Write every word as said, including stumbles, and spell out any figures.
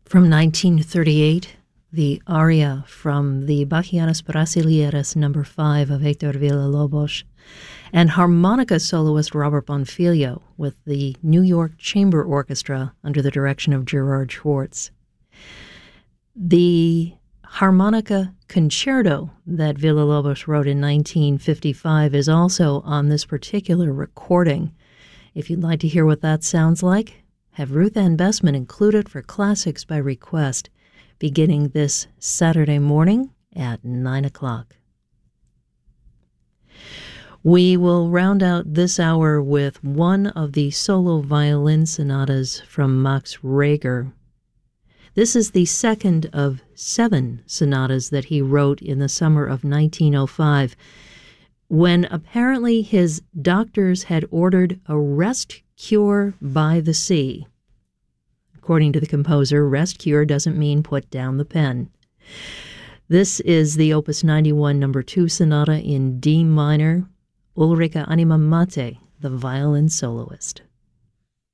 From nineteen thirty-eight, the aria from the Bachianas Brasilieras number five of Hector Villa-Lobos, and harmonica soloist Robert Bonfiglio with the New York Chamber Orchestra under the direction of Gerard Schwartz. The harmonica concerto that Villa-Lobos wrote in nineteen fifty-five is also on this particular recording. If you'd like to hear what that sounds like, have Ruth Ann Bessman include it for Classics by Request, beginning this Saturday morning at nine o'clock. We will round out this hour with one of the solo violin sonatas from Max Reger. This is the second of seven sonatas that he wrote in the summer of nineteen oh five, when apparently his doctors had ordered a rest cure by the sea. According to the composer, rest cure doesn't mean put down the pen. This is the Opus ninety-one number two sonata in D minor, Ulrika Anima Mate, the violin soloist.